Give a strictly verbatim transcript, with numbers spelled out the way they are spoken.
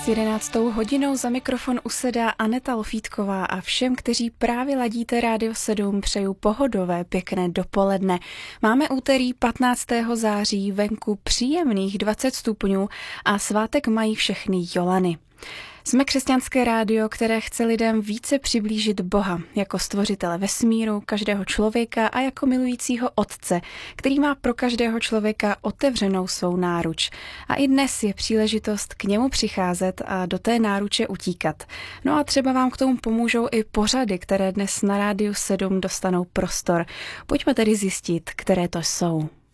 S jedenáctou hodinou za mikrofon usedá Aneta Lofítková a všem, kteří právě ladíte Rádio sedm, přeju pohodové, pěkné dopoledne. Máme úterý patnáctého září, venku příjemných dvacet stupňů a svátek mají všechny Jolany. Jsme křesťanské rádio, které chce lidem více přiblížit Boha jako stvořitele vesmíru, každého člověka a jako milujícího otce, který má pro každého člověka otevřenou svou náruč. A i dnes je příležitost k němu přicházet a do té náruče utíkat. No a třeba vám k tomu pomůžou i pořady, které dnes na Rádiu sedm dostanou prostor. Pojďme tedy zjistit, které to jsou.